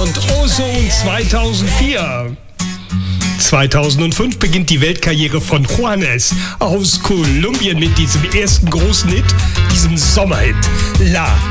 und Ozone 2004. 2005 beginnt die Weltkarriere von Juanes aus Kolumbien mit diesem ersten großen Hit, diesem Sommerhit, La